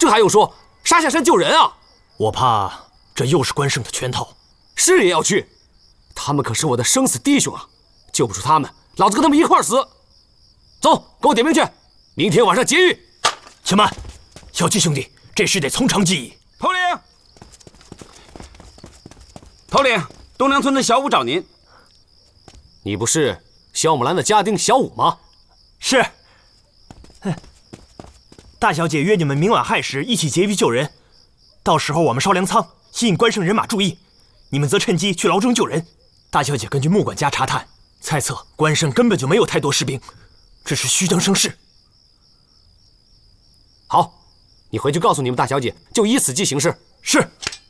这还用说？杀下山救人啊！ 我怕这又是关胜的圈套。 是也要去，他们可是我的生死弟兄啊！救不出他们，老子跟他们一块儿死！走，给我点兵去，明天晚上劫狱。 且慢，小七兄弟，这事得从长计议。 头领，头领，东梁村的小五找您。 你不是萧木兰的家丁小五吗？ 是。大小姐约你们明晚亥时一起劫狱救人，到时候我们烧粮仓，吸引关胜人马注意，你们则趁机去牢中救人。大小姐根据木管家查探，猜测关胜根本就没有太多士兵，只是虚张声势。 好，你回去告诉你们大小姐，就依此计行事。 是。